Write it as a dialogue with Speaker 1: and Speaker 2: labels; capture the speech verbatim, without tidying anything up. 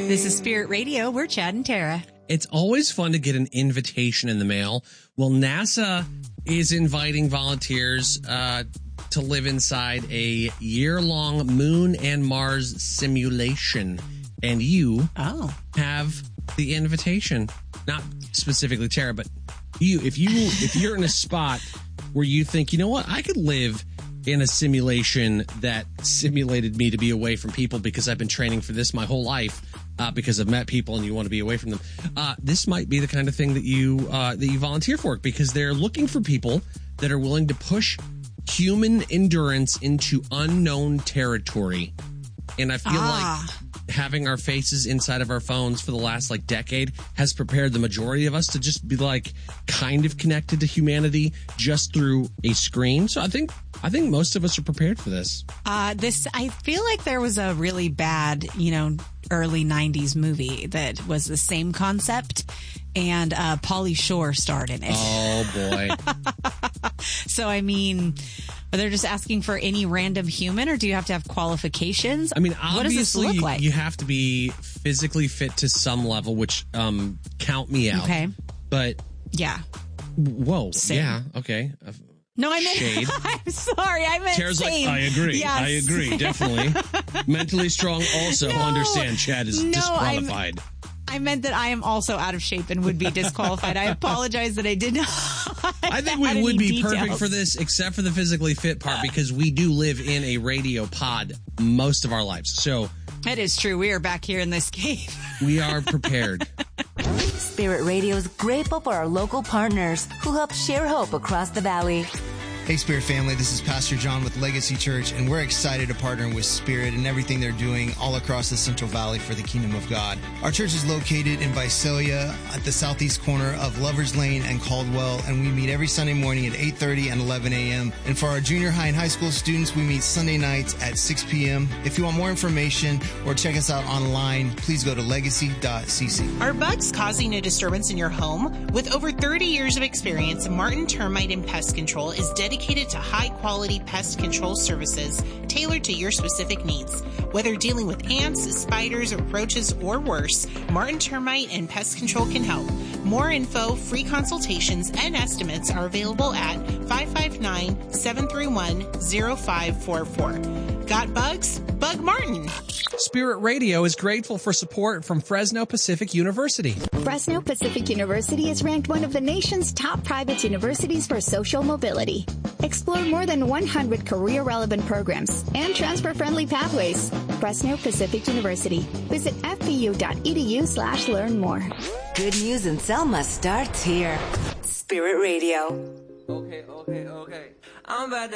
Speaker 1: This is Spirit Radio. We're Chad and Tara.
Speaker 2: It's always fun to get an invitation in the mail. Well, NASA is inviting volunteers uh, to live inside a year-long Moon and Mars simulation. And you
Speaker 1: oh.
Speaker 2: have the invitation. Not specifically Tara, but you. If you if you're in a spot where you think, you know what, I could live in a simulation that simulated me to be away from people because I've been training for this my whole life, uh, because I've met people and you want to be away from them. Uh, this might be the kind of thing that you uh, that you volunteer for, because they're looking for people that are willing to push human endurance into unknown territory. And I feel
Speaker 1: ah.
Speaker 2: like having our faces inside of our phones for the last like decade has prepared the majority of us to just be like kind of connected to humanity just through a screen. So I think I think most of us are prepared for this.
Speaker 1: Uh, this I feel like there was a really bad, you know, early nineties movie that was the same concept, and uh, Pauly Shore starred in it.
Speaker 2: Oh boy!
Speaker 1: So I mean, are they just asking for any random human, or do you have to have qualifications?
Speaker 2: I mean,
Speaker 1: what does this
Speaker 2: obviously,
Speaker 1: look like?
Speaker 2: you have to be physically fit to some level, which um, count me out.
Speaker 1: Okay,
Speaker 2: but
Speaker 1: yeah.
Speaker 2: Whoa.
Speaker 1: Same.
Speaker 2: Yeah. Okay.
Speaker 1: No, I meant.
Speaker 2: Shade.
Speaker 1: I'm sorry. I meant.
Speaker 2: Tara's
Speaker 1: same.
Speaker 2: like, I agree.
Speaker 1: Yes.
Speaker 2: I agree. Definitely. Mentally strong. Also,
Speaker 1: No,
Speaker 2: understand. Chad is
Speaker 1: no,
Speaker 2: disqualified.
Speaker 1: I'm, I meant that I am also out of shape and would be disqualified. I apologize that I did not.
Speaker 2: I think we would be
Speaker 1: details.
Speaker 2: perfect for this, except for the physically fit part, because we do live in a radio pod most of our lives. So
Speaker 1: it is true. We are back here in this cave.
Speaker 2: We are prepared.
Speaker 3: Spirit Radio is grateful for our local partners who help share hope across the valley.
Speaker 4: Hey, Spirit family, this is Pastor John with Legacy Church, and we're excited to partner with Spirit and everything they're doing all across the Central Valley for the Kingdom of God. Our church is located in Visalia at the southeast corner of Lovers Lane and Caldwell, and we meet every Sunday morning at eight thirty and eleven a.m. And for our junior high and high school students, we meet Sunday nights at six p.m. If you want more information or check us out online, please go to legacy dot c c.
Speaker 5: Are bugs causing a disturbance in your home? With over thirty years of experience, Martin Termite and Pest Control is dedicated to high-quality pest control services tailored to your specific needs. Whether dealing with ants, spiders, roaches, or worse, Martin Termite and Pest Control can help. More info, free consultations, and estimates are available at five five nine, seven three one, zero five four four. Got bugs? Bug Martin.
Speaker 6: Spirit Radio is grateful for support from Fresno Pacific University.
Speaker 7: Fresno Pacific University is ranked one of the nation's top private universities for social mobility. Explore more than one hundred career-relevant programs and transfer-friendly pathways. Fresno Pacific University. Visit f p u dot e d u slash learn more.
Speaker 3: Good news in Selma starts here. Spirit Radio.
Speaker 8: Okay, okay, okay. I'm about to